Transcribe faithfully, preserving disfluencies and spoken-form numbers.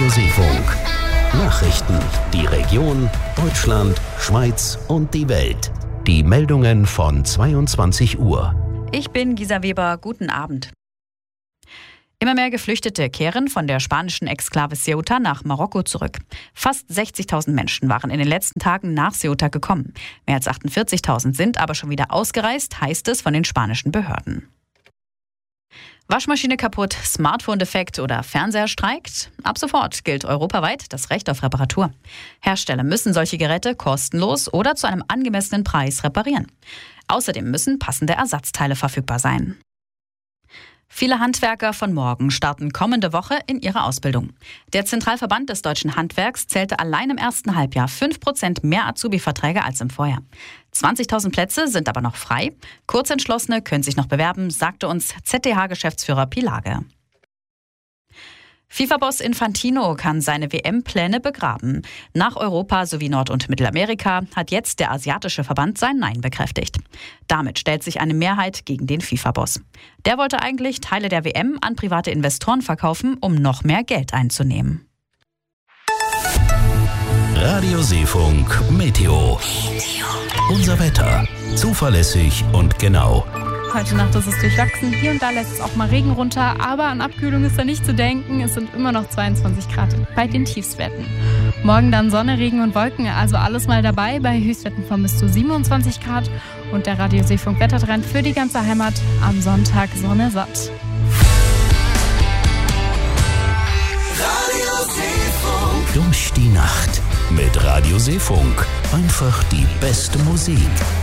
Seefunk. Nachrichten, die Region, Deutschland, Schweiz und die Welt. Die Meldungen von zweiundzwanzig Uhr. Ich bin Gisa Weber, guten Abend. Immer mehr Geflüchtete kehren von der spanischen Exklave Ceuta nach Marokko zurück. Fast sechzigtausend Menschen waren in den letzten Tagen nach Ceuta gekommen. Mehr als achtundvierzigtausend sind aber schon wieder ausgereist, heißt es von den spanischen Behörden. Waschmaschine kaputt, Smartphone defekt oder Fernseher streikt? Ab sofort gilt europaweit das Recht auf Reparatur. Hersteller müssen solche Geräte kostenlos oder zu einem angemessenen Preis reparieren. Außerdem müssen passende Ersatzteile verfügbar sein. Viele Handwerker von morgen starten kommende Woche in ihre Ausbildung. Der Zentralverband des deutschen Handwerks zählte allein im ersten Halbjahr fünf Prozent mehr Azubi-Verträge als im Vorjahr. zwanzigtausend Plätze sind aber noch frei. Kurzentschlossene können sich noch bewerben, sagte uns Z D H-Geschäftsführer Pilage. FIFA-Boss Infantino kann seine W M-Pläne begraben. Nach Europa sowie Nord- und Mittelamerika hat jetzt der asiatische Verband sein Nein bekräftigt. Damit stellt sich eine Mehrheit gegen den FIFA-Boss. Der wollte eigentlich Teile der W M an private Investoren verkaufen, um noch mehr Geld einzunehmen. Radio Seefunk Meteo. Unser Wetter. Zuverlässig und genau. Heute Nacht ist es durchwachsen. Hier und da lässt es auch mal Regen runter, aber an Abkühlung ist da nicht zu denken. Es sind immer noch zweiundzwanzig Grad bei den Tiefstwerten. Morgen dann Sonne, Regen und Wolken, also alles mal dabei bei Höchstwerten von bis zu siebenundzwanzig Grad. Und der Radio Seefunk Wettertrend für die ganze Heimat am Sonntag Sonne satt. Radio Seefunk. Durch die Nacht mit Radio Seefunk. Einfach die beste Musik.